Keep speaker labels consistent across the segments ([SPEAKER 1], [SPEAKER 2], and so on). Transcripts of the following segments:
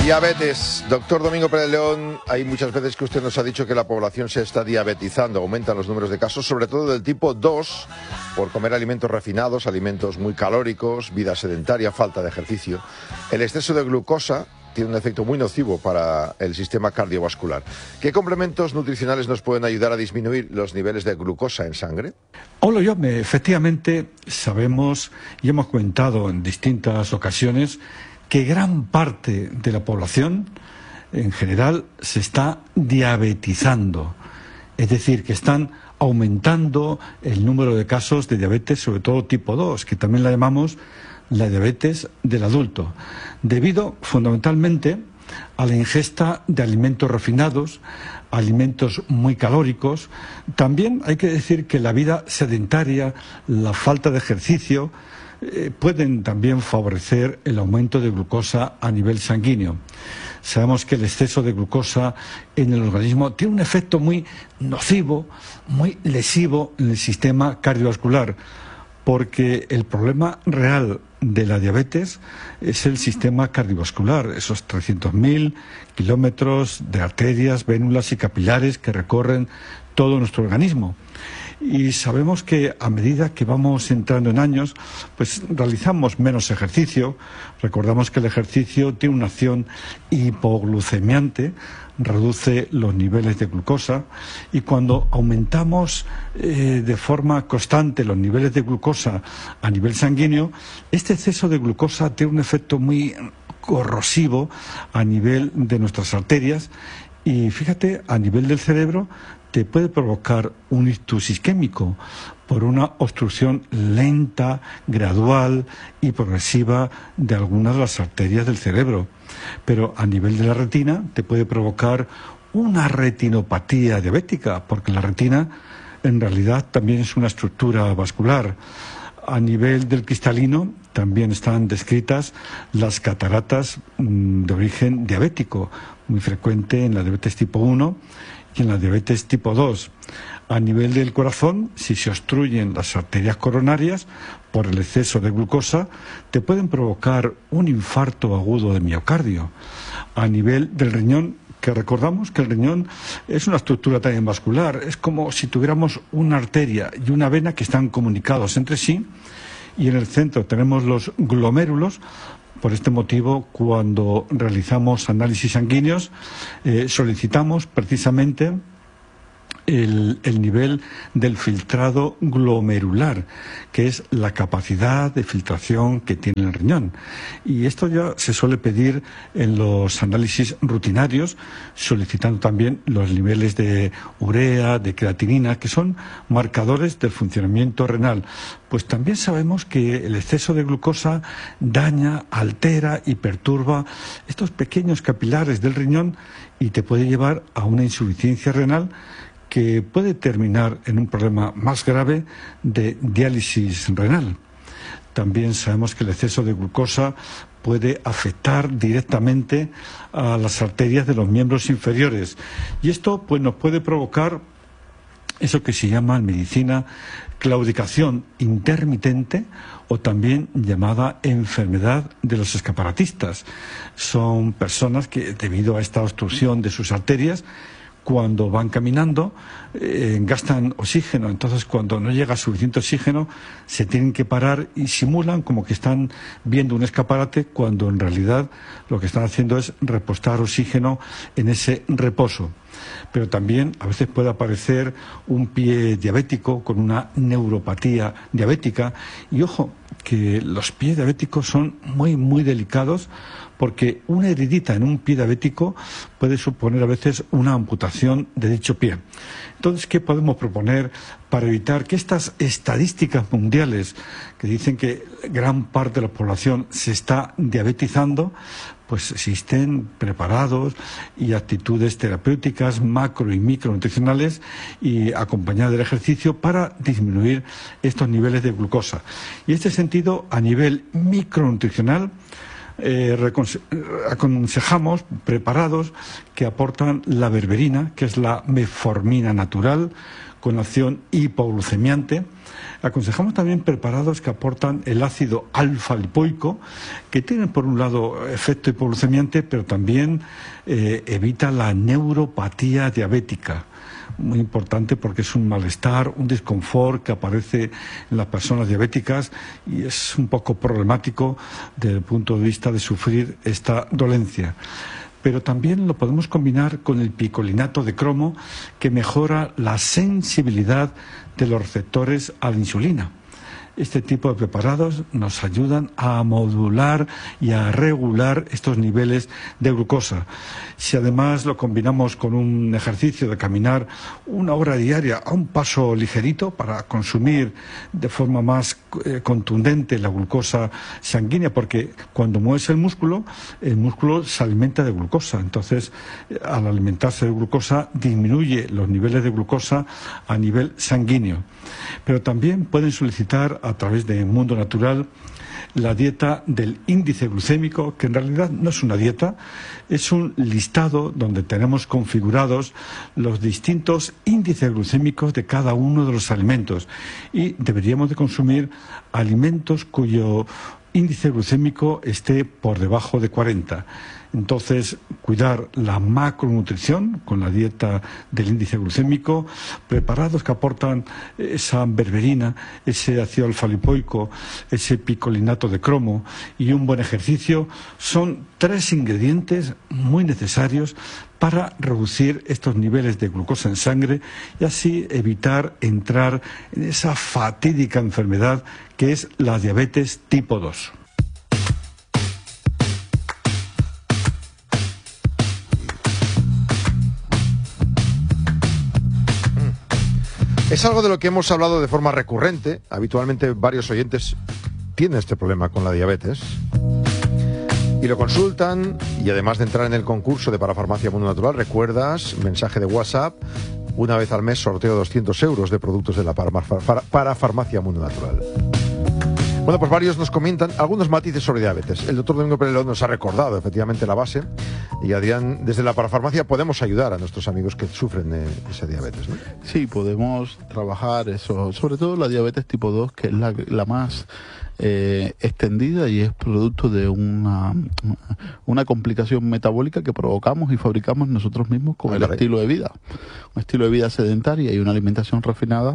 [SPEAKER 1] Diabetes. Doctor Domingo Pérez León, hay muchas veces que usted nos ha dicho que la población se está diabetizando, aumentan los números de casos, sobre todo del tipo 2, por comer alimentos refinados, alimentos muy calóricos, vida sedentaria, falta de ejercicio. El exceso de glucosa tiene un efecto muy nocivo para el sistema cardiovascular. ¿Qué complementos nutricionales nos pueden ayudar a disminuir los niveles de glucosa en sangre?
[SPEAKER 2] Hola, Jaume. Efectivamente, sabemos y hemos comentado en distintas ocasiones que gran parte de la población en general se está diabetizando. Es decir, que están aumentando el número de casos de diabetes, sobre todo tipo 2, que también la llamamos la diabetes del adulto, debido fundamentalmente a la ingesta de alimentos refinados, alimentos muy calóricos. También hay que decir que la vida sedentaria, la falta de ejercicio, pueden también favorecer el aumento de glucosa a nivel sanguíneo. Sabemos que el exceso de glucosa en el organismo tiene un efecto muy nocivo, muy lesivo en el sistema cardiovascular, porque el problema real de la diabetes es el sistema cardiovascular, esos 300.000 kilómetros de arterias, vénulas y capilares que recorren todo nuestro organismo. Y sabemos que a medida que vamos entrando en años, pues realizamos menos ejercicio. Recordamos que el ejercicio tiene una acción hipoglucemiante, reduce los niveles de glucosa, y cuando aumentamos de forma constante los niveles de glucosa a nivel sanguíneo, este exceso de glucosa tiene un efecto muy corrosivo a nivel de nuestras arterias y, fíjate, a nivel del cerebro te puede provocar un ictus isquémico por una obstrucción lenta, gradual y progresiva de algunas de las arterias del cerebro. Pero a nivel de la retina te puede provocar una retinopatía diabética, porque la retina en realidad también es una estructura vascular. A nivel del cristalino también están descritas las cataratas de origen diabético, muy frecuente en la diabetes tipo 1 y en la diabetes tipo 2. A nivel del corazón, si se obstruyen las arterias coronarias por el exceso de glucosa, te pueden provocar un infarto agudo de miocardio. A nivel del riñón, que recordamos que el riñón es una estructura también vascular, es como si tuviéramos una arteria y una vena que están comunicados entre sí, y en el centro tenemos los glomérulos. Por este motivo, cuando realizamos análisis sanguíneos, solicitamos precisamente el nivel del filtrado glomerular, que es la capacidad de filtración que tiene el riñón. Y esto ya se suele pedir en los análisis rutinarios, solicitando también los niveles de urea, de creatinina, que son marcadores del funcionamiento renal. Pues también sabemos que el exceso de glucosa daña, altera y perturba estos pequeños capilares del riñón y te puede llevar a una insuficiencia renal que puede terminar en un problema más grave de diálisis renal. También sabemos que el exceso de glucosa puede afectar directamente a las arterias de los miembros inferiores, y esto pues nos puede provocar eso que se llama en medicina claudicación intermitente, o también llamada enfermedad de los escaparatistas. Son personas que, debido a esta obstrucción de sus arterias, cuando van caminando gastan oxígeno. Entonces, cuando no llega suficiente oxígeno, se tienen que parar y simulan como que están viendo un escaparate, cuando en realidad lo que están haciendo es repostar oxígeno en ese reposo. Pero también a veces puede aparecer un pie diabético con una neuropatía diabética. Y ojo, que los pies diabéticos son muy, muy delicados, porque una heridita en un pie diabético puede suponer a veces una amputación de dicho pie. Entonces, ¿qué podemos proponer para evitar que estas estadísticas mundiales que dicen que gran parte de la población se está diabetizando, pues existen preparados y actitudes terapéuticas macro y micronutricionales y acompañadas del ejercicio para disminuir estos niveles de glucosa? Y en este sentido, a nivel micronutricional, aconsejamos preparados que aportan la berberina, que es la metformina natural, con acción hipoglucemiante, Aconsejamos también preparados que aportan el ácido alfa-lipoico, que tienen por un lado efecto hipoglucemiante, pero también evita la neuropatía diabética. Muy importante porque es un malestar, un desconfort que aparece en las personas diabéticas y es un poco problemático desde el punto de vista de sufrir esta dolencia. Pero también lo podemos combinar con el picolinato de cromo, que mejora la sensibilidad de los receptores a la insulina. Este tipo de preparados nos ayudan a modular y a regular estos niveles de glucosa. Si además lo combinamos con un ejercicio de caminar 1 hora diaria a un paso ligerito para consumir de forma más contundente la glucosa sanguínea, porque cuando mueves el músculo se alimenta de glucosa. Entonces, al alimentarse de glucosa, disminuye los niveles de glucosa a nivel sanguíneo. Pero también pueden solicitar a través de Mundo Natural la dieta del índice glucémico, que en realidad no es una dieta, es un listado donde tenemos configurados los distintos índices glucémicos de cada uno de los alimentos y deberíamos de consumir alimentos cuyo índice glucémico esté por debajo de 40. Entonces, cuidar la macronutrición con la dieta del índice glucémico, preparados que aportan esa berberina, ese ácido alfa-lipoico, ese picolinato de cromo y un buen ejercicio, son 3 ingredientes muy necesarios para reducir estos niveles de glucosa en sangre y así evitar entrar en esa fatídica enfermedad que es la diabetes tipo 2.
[SPEAKER 1] Es algo de lo que hemos hablado de forma recurrente. Habitualmente varios oyentes tienen este problema con la diabetes y lo consultan, y además de entrar en el concurso de Parafarmacia Mundo Natural, recuerdas, mensaje de WhatsApp, una vez al mes sorteo 200 euros de productos de la Parafarmacia Mundo Natural. Bueno, pues varios nos comentan algunos matices sobre diabetes. El doctor Domingo Pérez León nos ha recordado efectivamente la base, y Adrián, desde la Parafarmacia podemos ayudar a nuestros amigos que sufren de esa diabetes, ¿no?
[SPEAKER 3] Sí, podemos trabajar eso, sobre todo la diabetes tipo 2, que es la más extendida y es producto de una complicación metabólica que provocamos y fabricamos nosotros mismos con el estilo de vida. Un estilo de vida sedentario y una alimentación refinada.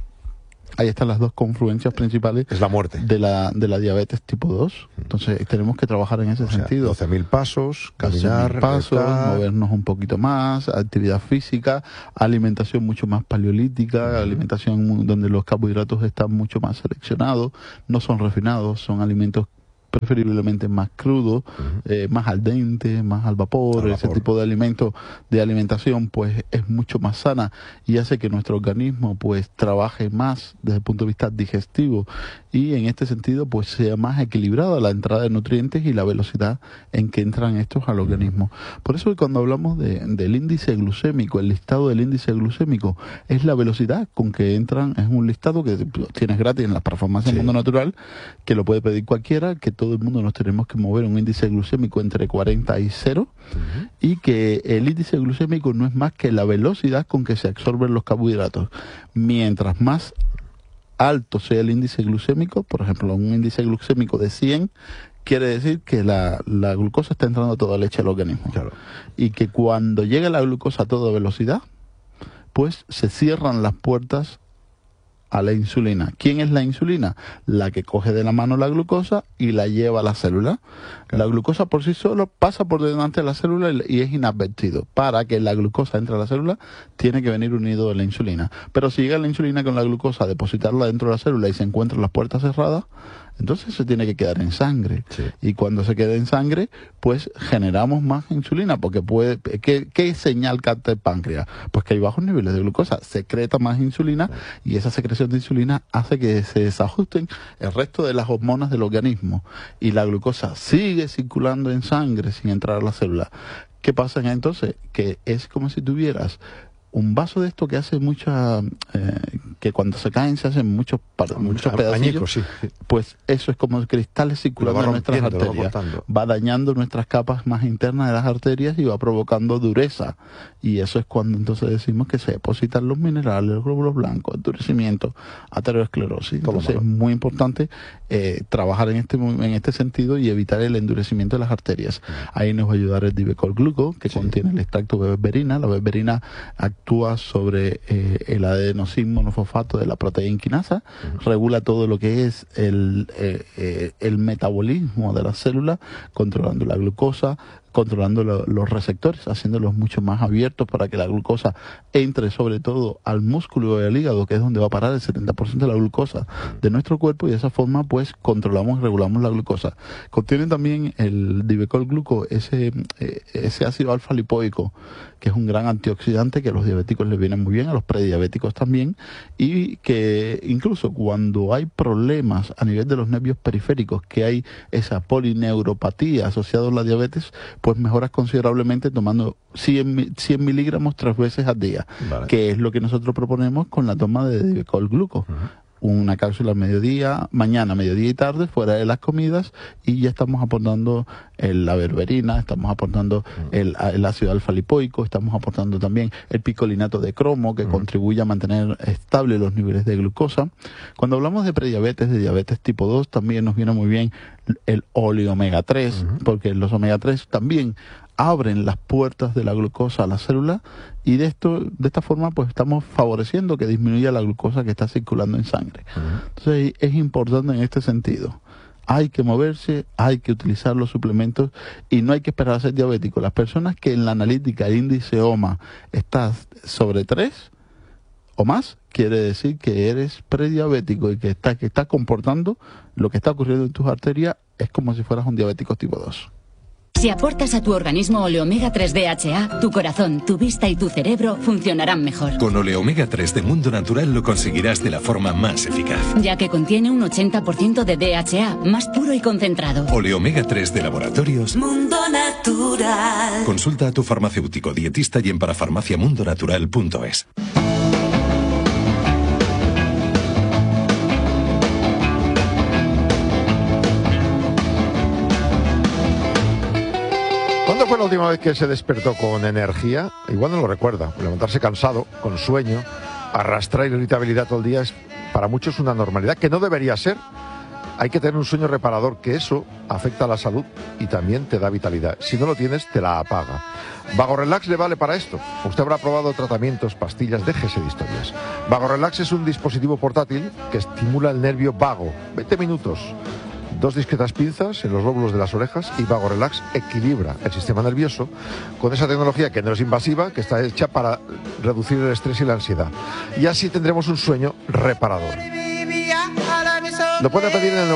[SPEAKER 3] Ahí están las dos confluencias principales.
[SPEAKER 1] Es la muerte.
[SPEAKER 3] De la diabetes tipo 2. Entonces tenemos que trabajar en ese sentido.
[SPEAKER 1] 12.000 pasos, caminar,
[SPEAKER 3] 12.000 pasos, movernos un poquito más, actividad física, alimentación mucho más paleolítica, alimentación donde los carbohidratos están mucho más seleccionados, no son refinados, son alimentos preferiblemente más crudos, más al dente, más al vapor. Ese tipo de alimentos, de alimentación, pues es mucho más sana y hace que nuestro organismo pues trabaje más desde el punto de vista digestivo y en este sentido pues sea más equilibrada la entrada de nutrientes y la velocidad en que entran estos al organismo. Por eso cuando hablamos del índice glucémico, el listado del índice glucémico es la velocidad con que entran, es un listado que tienes gratis en la Parafarmacia Mundo Natural, que lo puede pedir cualquiera, que todo el mundo nos tenemos que mover un índice glucémico entre 40 y 0 y que el índice glucémico no es más que la velocidad con que se absorben los carbohidratos. Mientras más alto sea el índice glucémico, por ejemplo, un índice glucémico de 100, quiere decir que la glucosa está entrando a toda leche al organismo. Claro. Y que cuando llega la glucosa a toda velocidad, pues se cierran las puertas a la insulina. ¿Quién es la insulina? La que coge de la mano la glucosa y la lleva a la célula. La glucosa por sí solo pasa por delante de la célula y es inadvertido. Para que la glucosa entre a la célula, tiene que venir unido a la insulina. Pero si llega la insulina con la glucosa a depositarla dentro de la célula y se encuentran las puertas cerradas, entonces se tiene que quedar en sangre. Sí. Y cuando se queda en sangre, pues generamos más insulina, porque ¿qué señal capta el páncreas? Pues que hay bajos niveles de glucosa, secreta más insulina y esa secreción de insulina hace que se desajusten el resto de las hormonas del organismo y la glucosa sigue circulando en sangre sin entrar a la célula. ¿Qué pasa entonces? Que es como si tuvieras un vaso de esto que hace que cuando se caen se hacen muchos pedacillos,
[SPEAKER 1] añicos, sí.
[SPEAKER 3] Pues eso es como cristales circulando en nuestras arterias, va dañando nuestras capas más internas de las arterias y va provocando dureza, y eso es cuando entonces decimos que se depositan los minerales, los glóbulos blancos, endurecimiento, aterosclerosis. Entonces es muy importante trabajar en este sentido y evitar el endurecimiento de las arterias. Ahí nos va a ayudar el Divecol Gluco, que contiene el extracto de berberina. La berberina actúa sobre el adenosín monofosfato de la proteína quinasa, regula todo lo que es el metabolismo de la célula, controlando la glucosa, controlando los receptores, haciéndolos mucho más abiertos para que la glucosa entre sobre todo al músculo y al hígado, que es donde va a parar el 70% de la glucosa de nuestro cuerpo, y de esa forma pues controlamos y regulamos la glucosa. Contiene también el Divecol Gluco ese ácido alfa lipoico, que es un gran antioxidante que a los diabéticos les viene muy bien, a los prediabéticos también, y que incluso cuando hay problemas a nivel de los nervios periféricos, que hay esa polineuropatía asociada a la diabetes, pues mejoras considerablemente tomando 100 miligramos 3 veces al día, que es lo que nosotros proponemos con la toma de Divecol Gluco. Una cápsula al mediodía, mañana, mediodía y tarde, fuera de las comidas, y ya estamos aportando la berberina, estamos aportando el ácido alfa lipoico, estamos aportando también el picolinato de cromo, que contribuye a mantener estables los niveles de glucosa. Cuando hablamos de prediabetes, de diabetes tipo 2, también nos viene muy bien el oleomega 3, porque los omega 3 también abren las puertas de la glucosa a la célula, y de esta forma pues estamos favoreciendo que disminuya la glucosa que está circulando en sangre. Entonces es importante en este sentido. Hay que moverse, hay que utilizar los suplementos y no hay que esperar a ser diabético. Las personas que en la analítica el índice OMA está sobre 3 o más, quiere decir que eres prediabético y que está comportando lo que está ocurriendo en tus arterias es como si fueras un diabético tipo 2.
[SPEAKER 4] Si aportas a tu organismo oleomega 3 DHA, tu corazón, tu vista y tu cerebro funcionarán mejor.
[SPEAKER 5] Con oleomega 3 de Mundo Natural lo conseguirás de la forma más eficaz,
[SPEAKER 4] ya que contiene un 80% de DHA, más puro y concentrado.
[SPEAKER 5] Oleomega 3 de Laboratorios
[SPEAKER 6] Mundo Natural.
[SPEAKER 5] Consulta a tu farmacéutico dietista y en parafarmaciamundonatural.es.
[SPEAKER 1] ¿Cuándo fue la última vez que se despertó con energía? Igual no lo recuerda. Levantarse cansado, con sueño, arrastrar irritabilidad todo el día es para muchos una normalidad que no debería ser. Hay que tener un sueño reparador, que eso afecta a la salud y también te da vitalidad. Si no lo tienes, te la apaga. Vagorelax le vale para esto. Usted habrá probado tratamientos, pastillas, déjese de historias. Vagorelax es un dispositivo portátil que estimula el nervio vago. 20 minutos. 2 discretas pinzas en los lóbulos de las orejas y Vagorelax equilibra el sistema nervioso con esa tecnología que no es invasiva, que está hecha para reducir el estrés y la ansiedad. Y así tendremos un sueño reparador. Lo puede pedir en el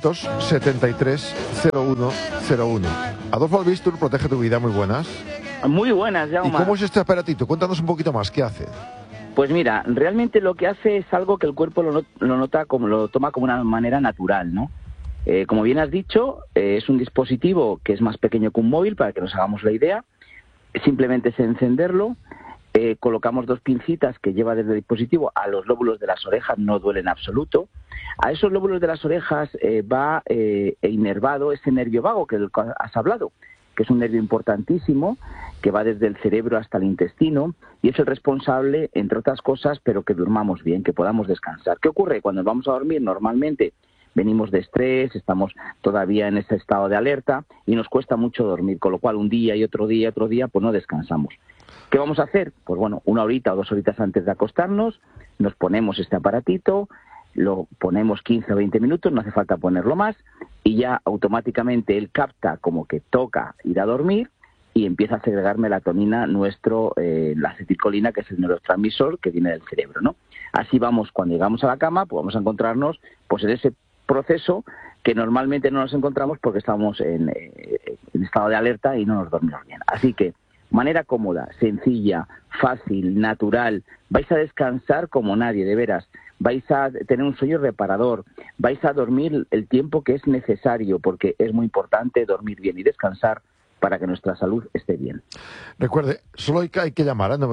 [SPEAKER 1] 973-0101. Adolfo Albistur, protege tu vida. Muy buenas.
[SPEAKER 7] Muy buenas, Jaume.
[SPEAKER 1] ¿Y cómo es este aparatito? Cuéntanos un poquito más. ¿Qué hace?
[SPEAKER 7] Pues mira, realmente lo que hace es algo que el cuerpo lo toma como una manera natural, ¿no? Como bien has dicho, es un dispositivo que es más pequeño que un móvil, para que nos hagamos la idea. Simplemente es encenderlo, colocamos 2 pincitas que lleva desde el dispositivo a los lóbulos de las orejas, no duele en absoluto. A esos lóbulos de las orejas va inervado ese nervio vago que has hablado, que es un nervio importantísimo, que va desde el cerebro hasta el intestino, y es el responsable, entre otras cosas, pero que durmamos bien, que podamos descansar. ¿Qué ocurre? Cuando vamos a dormir, normalmente venimos de estrés, estamos todavía en ese estado de alerta y nos cuesta mucho dormir, con lo cual un día y otro día, pues no descansamos. ¿Qué vamos a hacer? Pues bueno, 1 horita o 2 horitas antes de acostarnos, nos ponemos este aparatito, lo ponemos 15 o 20 minutos, no hace falta ponerlo más, y ya automáticamente él capta como que toca ir a dormir y empieza a segregar melatonina, la acetilcolina, que es el neurotransmisor que viene del cerebro, ¿no? Así vamos, cuando llegamos a la cama, pues vamos a encontrarnos pues en ese proceso que normalmente no nos encontramos porque estamos en estado de alerta y no nos dormimos bien. Así que, manera cómoda, sencilla, fácil, natural, vais a descansar como nadie, de veras. Vais a tener un sueño reparador, vais a dormir el tiempo que es necesario, porque es muy importante dormir bien y descansar para que nuestra salud esté bien.
[SPEAKER 1] Recuerde, solo hay que llamar a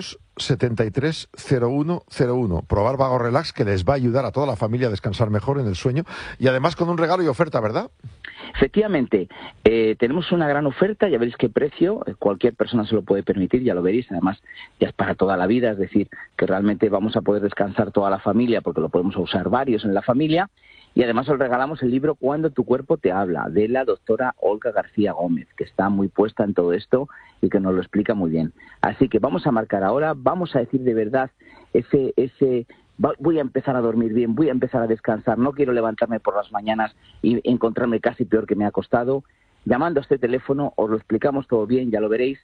[SPEAKER 1] 973-0101. Probar Vago Relax, que les va a ayudar a toda la familia a descansar mejor en el sueño, y además con un regalo y oferta, ¿verdad?
[SPEAKER 7] Efectivamente, tenemos una gran oferta, ya veréis qué precio, cualquier persona se lo puede permitir, ya lo veréis, además ya es para toda la vida, es decir, que realmente vamos a poder descansar toda la familia porque lo podemos usar varios en la familia. Y además os regalamos el libro Cuando tu cuerpo te habla, de la doctora Olga García Gómez, que está muy puesta en todo esto y que nos lo explica muy bien. Así que vamos a marcar ahora, vamos a decir de verdad voy a empezar a dormir bien, voy a empezar a descansar, no quiero levantarme por las mañanas y encontrarme casi peor que me ha costado. Llamando a este teléfono os lo explicamos todo bien, ya lo veréis,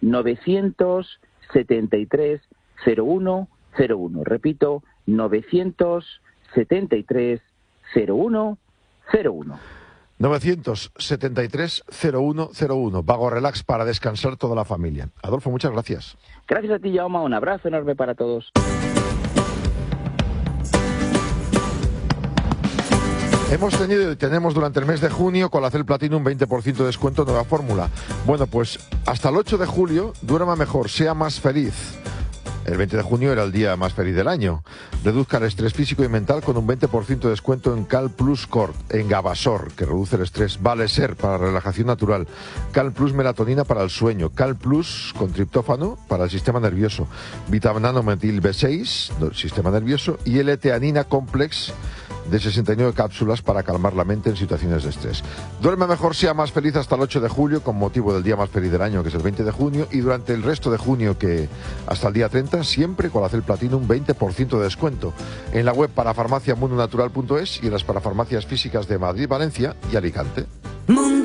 [SPEAKER 7] 973-0101. Repito, 973-0101.
[SPEAKER 1] 973-0101. Vago Relax, para descansar toda la familia. Adolfo, muchas gracias.
[SPEAKER 7] Gracias a ti, Jaume. Un abrazo enorme para todos.
[SPEAKER 1] Hemos tenido y tenemos durante el mes de junio Colacel Platinum 20% de descuento, nueva fórmula. Bueno, pues hasta el 8 de julio, duerma mejor, sea más feliz. El 20 de junio era el día más feliz del año. Reduzca el estrés físico y mental con un 20% de descuento en Cal Plus Cord, en Gabasor, que reduce el estrés, Valeser para relajación natural, Cal Plus Melatonina para el sueño, Cal Plus con triptófano para el sistema nervioso, Vitaminometil B6, sistema nervioso, y L-teanina Complex de 69 cápsulas para calmar la mente en situaciones de estrés. Duerme mejor, sea más feliz hasta el 8 de julio con motivo del día más feliz del año, que es el 20 de junio, y durante el resto de junio, que hasta el día 30, siempre Colacel Platinum 20% de descuento en la web parafarmaciamundonatural.es y en las parafarmacias físicas de Madrid, Valencia y Alicante.